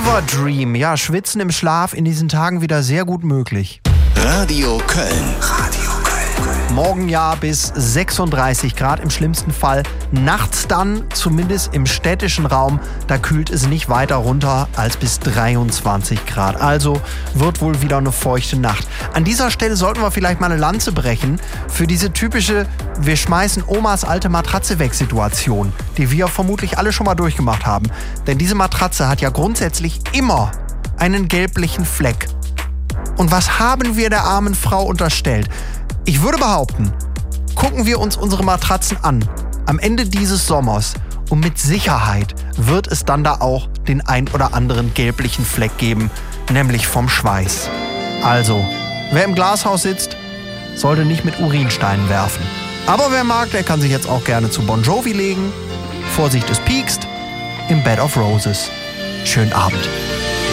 Fever Dream. Ja, Schwitzen im Schlaf in diesen Tagen wieder sehr gut möglich. Radio Köln. Morgen ja bis 36 Grad im schlimmsten Fall. Nachts dann, zumindest im städtischen Raum, da kühlt es nicht weiter runter als bis 23 Grad. Also wird wohl wieder eine feuchte Nacht. An dieser Stelle sollten wir vielleicht mal eine Lanze brechen für diese typische wir schmeißen Omas alte Matratze weg Situation, die wir vermutlich alle schon mal durchgemacht haben. Denn diese Matratze hat ja grundsätzlich immer einen gelblichen Fleck. Und was haben wir der armen Frau unterstellt? Ich würde behaupten, gucken wir uns unsere Matratzen an am Ende dieses Sommers und mit Sicherheit wird es dann da auch den ein oder anderen gelblichen Fleck geben, nämlich vom Schweiß. Also, wer im Glashaus sitzt, sollte nicht mit Urinsteinen werfen. Aber wer mag, der kann sich jetzt auch gerne zu Bon Jovi legen. Vorsicht, es piekst. Im Bed of Roses. Schönen Abend.